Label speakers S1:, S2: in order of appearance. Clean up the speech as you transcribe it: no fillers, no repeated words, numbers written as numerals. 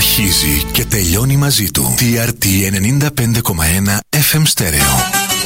S1: αρχίζει και τελειώνει μαζί του. TRT 95,1 FM Stereo.